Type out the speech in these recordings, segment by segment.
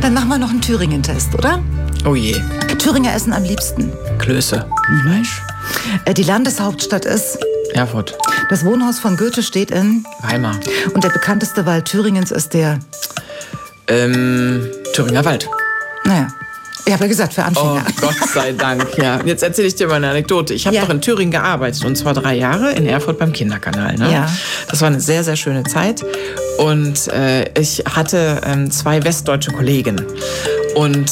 Dann machen wir noch einen Thüringen-Test, oder? Oh je. Thüringer essen am liebsten Klöße. Fleisch. Die Landeshauptstadt ist... Erfurt. Das Wohnhaus von Goethe steht in... Weimar. Und der bekannteste Wald Thüringens ist der... Thüringer Wald. Naja, ich habe ja gesagt, für Anfänger. Oh, Gott sei Dank, ja. Jetzt erzähle ich dir mal eine Anekdote. Ich habe doch in Thüringen gearbeitet, und zwar 3 Jahre in Erfurt beim Kinderkanal. Ne? Ja. Das war eine sehr, sehr schöne Zeit. Und ich hatte 2 westdeutsche Kollegen. Und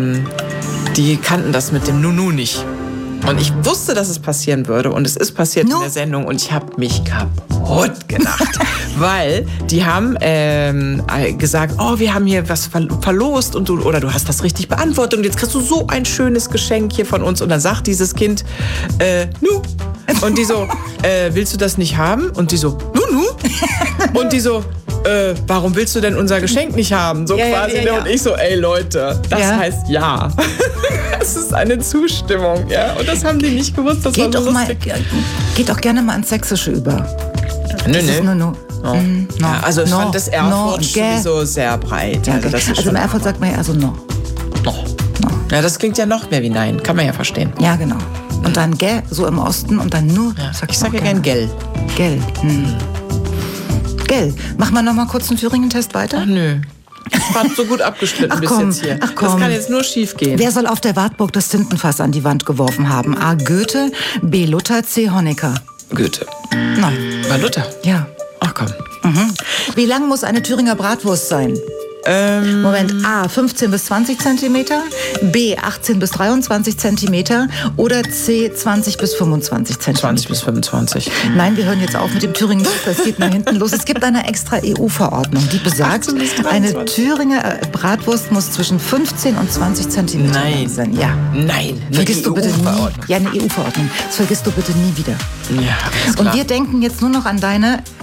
die kannten das mit dem Nunu nicht. Und ich wusste, dass es passieren würde. Und es ist passiert in der Sendung. Und ich habe mich kaputt gelacht. Weil die haben gesagt, oh, wir haben hier was verlost. Und du hast das richtig beantwortet. Und jetzt kriegst du so ein schönes Geschenk hier von uns. Und dann sagt dieses Kind, nu. Und die so, willst du das nicht haben? Und die so, nu. Und die so, warum willst du denn unser Geschenk nicht haben? So quasi. Ja. Und ich so, ey Leute, das heißt ja. Das ist eine Zustimmung, ja. Und das haben die nicht gewusst. Das geht war so lustig. Geht auch gerne mal ins Sächsische über. Nö. No. Ja, also ich fand das Erfurt sowieso sehr breit. Ja, also im Erfurt sagt man ja also no. Ja, das klingt ja noch mehr wie nein. Kann man ja verstehen. Ja, genau. Und dann gell, so im Osten und dann nur. Ja, ich sag ja gern gell. Gell. Gell. Machen wir noch mal kurz einen Thüringen-Test weiter? Ach nö. Ich war so gut abgeschnitten bis jetzt hier. Das kann jetzt nur schief gehen. Wer soll auf der Wartburg das Tintenfass an die Wand geworfen haben? A. Goethe, B. Luther, C. Honecker. Goethe. Nein. War Luther? Ja. Ach komm. Wie lang muss eine Thüringer Bratwurst sein? Moment, A, 15 bis 20 Zentimeter, B, 18 bis 23 Zentimeter oder C, 20 bis 25 Zentimeter? 20 bis 25. Nein, wir hören jetzt auf mit dem Thüringen. Das geht nach hinten los. Es gibt eine extra EU-Verordnung, die besagt, eine Thüringer Bratwurst muss zwischen 15 und 20 Zentimeter lang sein. Ja. Nein, vergisst du bitte nie. Ja, eine EU-Verordnung. Das vergisst du bitte nie wieder. Ja, und wir denken jetzt nur noch an deine